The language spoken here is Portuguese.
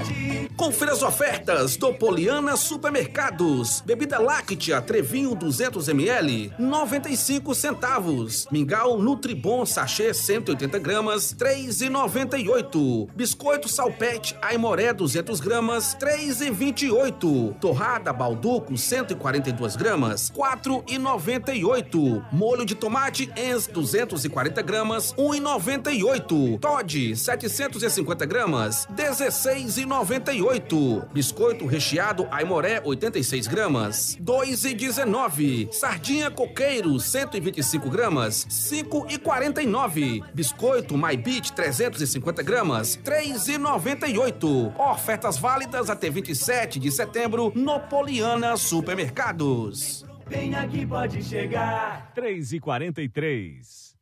qualidade. Confira as ofertas do Poliana Supermercados. Bebida láctea Trevinho 200ml, 95 centavos. Mingau Nutribon sachê 180 gramas, 3,98. Biscoito Salpete Aimoré 200 gramas, 3,28. Torrada Balduco 142 gramas, 4,98. Molho de tomate Enz 240 gramas, 1,98. Toddy 750 gramas, 16,98. Biscoito recheado Aimoré 86 gramas, 2,19. Sardinha Coqueiro 125 gramas, 5,49. Biscoito My Beach 350 gramas, 3,98. Ofertas válidas até 27 de setembro no Poliana Supermercados. Vem aqui, pode chegar. 3h43.